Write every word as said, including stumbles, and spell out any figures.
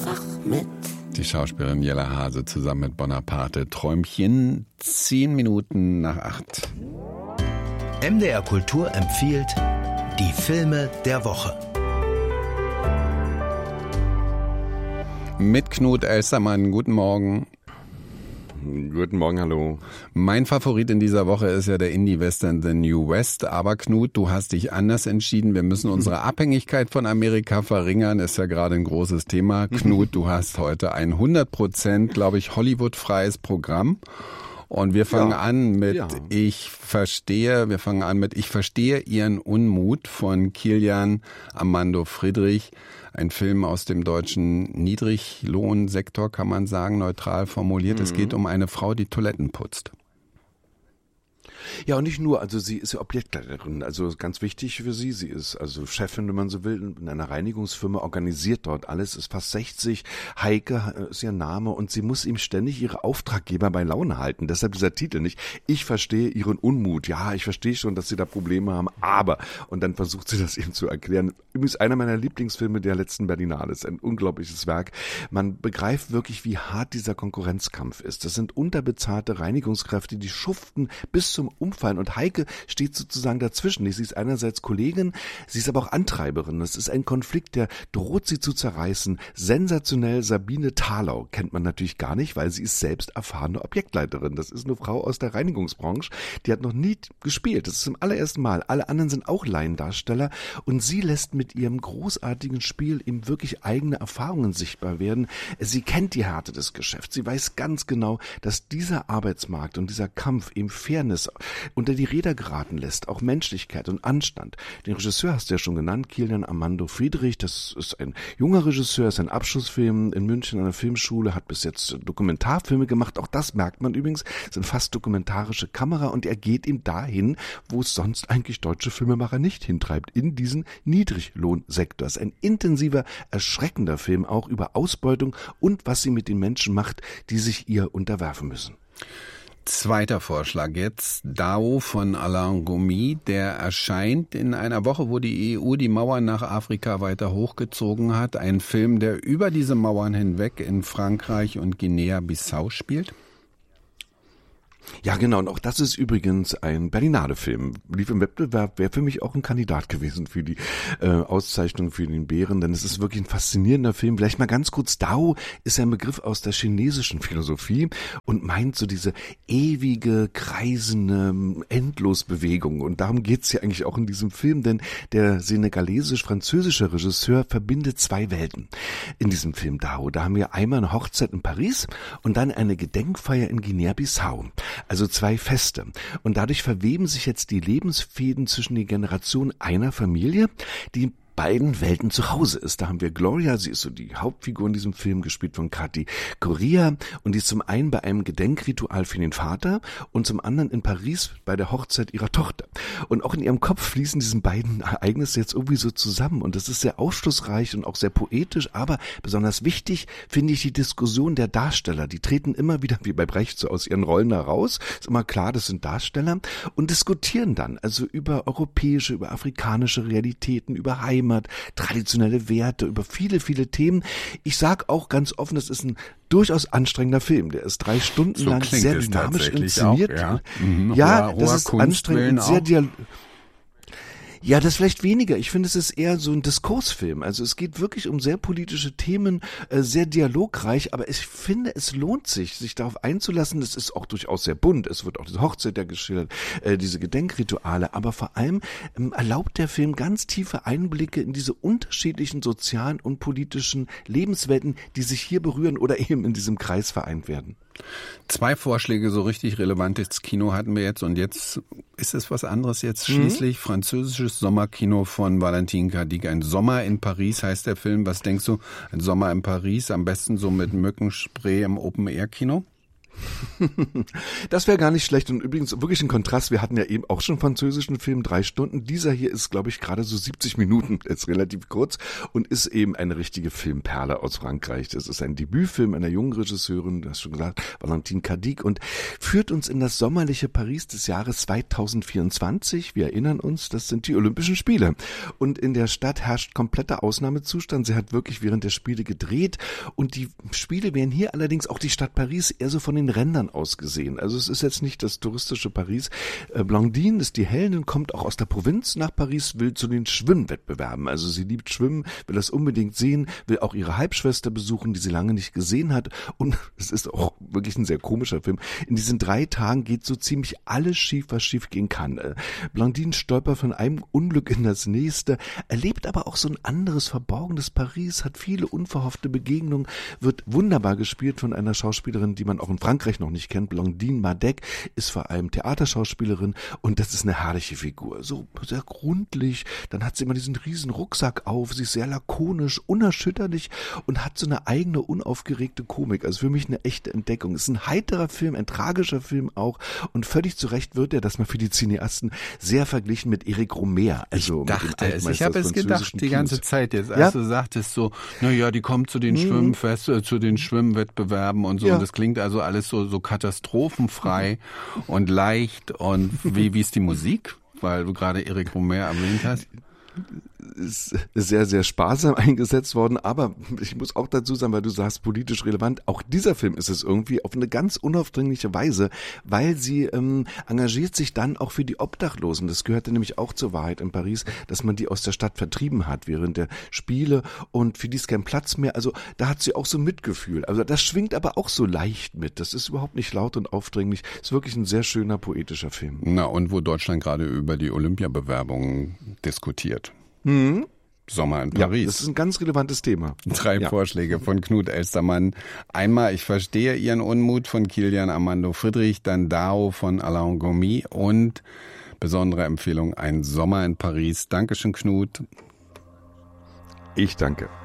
einfach mit. Die Schauspielerin Jella Hase zusammen mit Bonaparte. Träumchen, zehn Minuten nach acht. M D R Kultur empfiehlt die Filme der Woche. Mit Knut Elstermann, guten Morgen. Guten Morgen, hallo. Mein Favorit in dieser Woche ist ja der Indie-Western The New West. Aber Knut, du hast dich anders entschieden. Wir müssen unsere Abhängigkeit von Amerika verringern. Ist ja gerade ein großes Thema. Knut, du hast heute ein hundert Prozent, glaube ich, Hollywood-freies Programm. Und wir fangen ja, an mit ja. Ich verstehe, wir fangen an mit Ich verstehe Ihren Unmut von Kilian Amando Friedrich. Ein Film aus dem deutschen Niedriglohnsektor, kann man sagen, neutral formuliert. Mhm. Es geht um eine Frau, die Toiletten putzt. Ja, und nicht nur, also sie ist ja Objektleiterin, also ganz wichtig für sie, sie ist also Chefin, wenn man so will, in einer Reinigungsfirma, organisiert dort alles, ist fast sechzig, Heike ist ihr Name und sie muss ihm ständig ihre Auftraggeber bei Laune halten, deshalb dieser Titel nicht, ich verstehe ihren Unmut, ja, ich verstehe schon, dass sie da Probleme haben, aber, und dann versucht sie das eben zu erklären, übrigens einer meiner Lieblingsfilme der letzten Berlinale, ist ein unglaubliches Werk, man begreift wirklich, wie hart dieser Konkurrenzkampf ist, das sind unterbezahlte Reinigungskräfte, die schuften bis zum Umfallen und Heike steht sozusagen dazwischen. Sie ist einerseits Kollegin, sie ist aber auch Antreiberin. Das ist ein Konflikt, der droht sie zu zerreißen. Sensationell, Sabine Thalau kennt man natürlich gar nicht, weil sie ist selbst erfahrene Objektleiterin. Das ist eine Frau aus der Reinigungsbranche, die hat noch nie gespielt. Das ist zum allerersten Mal. Alle anderen sind auch Laiendarsteller und sie lässt mit ihrem großartigen Spiel eben wirklich eigene Erfahrungen sichtbar werden. Sie kennt die Härte des Geschäfts. Sie weiß ganz genau, dass dieser Arbeitsmarkt und dieser Kampf eben Fairness unter die Räder geraten lässt, auch Menschlichkeit und Anstand. Den Regisseur hast du ja schon genannt, Kilian Amando Friedrich, das ist ein junger Regisseur, ist ein Abschlussfilm in München an der Filmschule, hat bis jetzt Dokumentarfilme gemacht, auch das merkt man übrigens, sind fast dokumentarische Kamera und er geht ihm dahin, wo es sonst eigentlich deutsche Filmemacher nicht hintreibt, in diesen Niedriglohnsektor. Es ist ein intensiver, erschreckender Film auch über Ausbeutung und was sie mit den Menschen macht, die sich ihr unterwerfen müssen. Zweiter Vorschlag jetzt, Dao von Alain Gomis, der erscheint in einer Woche, wo die E U die Mauern nach Afrika weiter hochgezogen hat. Ein Film, der über diese Mauern hinweg in Frankreich und Guinea-Bissau spielt. Ja, genau. Und auch das ist übrigens ein Berlinale-Film. Lief im Wettbewerb, wäre für mich auch ein Kandidat gewesen für die äh, Auszeichnung für den Bären, denn es ist wirklich ein faszinierender Film. Vielleicht mal ganz kurz, Dao ist ein Begriff aus der chinesischen Philosophie und meint so diese ewige, kreisende Endlosbewegung. Und darum geht's ja eigentlich auch in diesem Film, denn der senegalesisch-französische Regisseur verbindet zwei Welten in diesem Film Dao. Da haben wir einmal eine Hochzeit in Paris und dann eine Gedenkfeier in Guinea-Bissau. Also zwei Feste. Und dadurch verweben sich jetzt die Lebensfäden zwischen den Generationen einer Familie, die beiden Welten zu Hause ist. Da haben wir Gloria, sie ist so die Hauptfigur in diesem Film, gespielt von Katy Correa und die ist zum einen bei einem Gedenkritual für den Vater und zum anderen in Paris bei der Hochzeit ihrer Tochter. Und auch in ihrem Kopf fließen diese beiden Ereignisse jetzt irgendwie so zusammen und das ist sehr aufschlussreich und auch sehr poetisch, aber besonders wichtig finde ich die Diskussion der Darsteller. Die treten immer wieder, wie bei Brecht, so aus ihren Rollen heraus, ist immer klar, das sind Darsteller und diskutieren dann also über europäische, über afrikanische Realitäten, über Heimat, traditionelle Werte, über viele, viele Themen. Ich sag auch ganz offen, das ist ein durchaus anstrengender Film. Der ist drei Stunden so lang sehr dynamisch inszeniert. Auch, ja, mhm. ja hoher, das hoher ist anstrengend und sehr dial- Ja, das vielleicht weniger. Ich finde, es ist eher so ein Diskursfilm. Also es geht wirklich um sehr politische Themen, äh, sehr dialogreich, aber ich finde, es lohnt sich, sich darauf einzulassen. Es ist auch durchaus sehr bunt. Es wird auch diese Hochzeit ja geschildert, äh, diese Gedenkrituale, aber vor allem ähm, erlaubt der Film ganz tiefe Einblicke in diese unterschiedlichen sozialen und politischen Lebenswelten, die sich hier berühren oder eben in diesem Kreis vereint werden. Zwei Vorschläge, so richtig relevant ins Kino hatten wir jetzt und jetzt ist es was anderes jetzt schließlich. Mhm. Französisches Sommerkino von Valentin Cadic. Ein Sommer in Paris heißt der Film. Was denkst du? Ein Sommer in Paris, am besten so mit Mückenspray im Open-Air-Kino? Das wäre gar nicht schlecht und übrigens wirklich ein Kontrast. Wir hatten ja eben auch schon französischen Film, drei Stunden. Dieser hier ist, glaube ich, gerade so siebzig Minuten, ist relativ kurz und ist eben eine richtige Filmperle aus Frankreich. Das ist ein Debütfilm einer jungen Regisseurin, du hast schon gesagt, Valentine Cadic, und führt uns in das sommerliche Paris des Jahres zweitausendvierundzwanzig. Wir erinnern uns, das sind die Olympischen Spiele. Und in der Stadt herrscht kompletter Ausnahmezustand. Sie hat wirklich während der Spiele gedreht und die Spiele werden hier allerdings auch die Stadt Paris eher so von den Rändern aus gesehen. Also es ist jetzt nicht das touristische Paris. Äh, Blandine ist die Heldin, kommt auch aus der Provinz nach Paris, will zu den Schwimmwettbewerben. Also sie liebt Schwimmen, will das unbedingt sehen, will auch ihre Halbschwester besuchen, die sie lange nicht gesehen hat. Und es ist auch wirklich ein sehr komischer Film. In diesen drei Tagen geht so ziemlich alles schief, was schief gehen kann. Äh, Blandine stolpert von einem Unglück in das nächste, erlebt aber auch so ein anderes, verborgenes Paris, hat viele unverhoffte Begegnungen, wird wunderbar gespielt von einer Schauspielerin, die man auch in Frankreich noch nicht kennt. Blandine Madec ist vor allem Theaterschauspielerin und das ist eine herrliche Figur. So sehr grundlich, dann hat sie immer diesen riesen Rucksack auf, sie ist sehr lakonisch, unerschütterlich und hat so eine eigene, unaufgeregte Komik. Also für mich eine echte Entdeckung. Es ist ein heiterer Film, ein tragischer Film auch und völlig zu Recht wird er, dass man für die Cineasten sehr verglichen mit Eric Romer. Also ich dachte es, ich habe es gedacht die ganze Zeit jetzt, als ja? du sagtest so, naja, die kommt zu den Mhm. Schwimmfest, äh, zu den Schwimmwettbewerben und so Ja. und das klingt also alles so, so katastrophenfrei mhm. und leicht und wie, wie ist die Musik? Weil du gerade Eric Romer erwähnt hast. Ist sehr, sehr sparsam eingesetzt worden, aber ich muss auch dazu sagen, weil du sagst, politisch relevant, auch dieser Film ist es irgendwie auf eine ganz unaufdringliche Weise, weil sie ähm, engagiert sich dann auch für die Obdachlosen. Das gehörte nämlich auch zur Wahrheit in Paris, dass man die aus der Stadt vertrieben hat während der Spiele und für die ist kein Platz mehr. Also da hat sie auch so Mitgefühl. Also das schwingt aber auch so leicht mit. Das ist überhaupt nicht laut und aufdringlich. Ist wirklich ein sehr schöner, poetischer Film. Na, und wo Deutschland gerade über die Olympiabewerbungen diskutiert. Hm? Sommer in Paris. Ja, das ist ein ganz relevantes Thema. Drei ja. Vorschläge von Knut Elstermann. Einmal Ich verstehe Ihren Unmut von Kilian Armando Friedrich, dann Dao von Alain Gomi und besondere Empfehlung Ein Sommer in Paris. Dankeschön, Knut. Ich danke.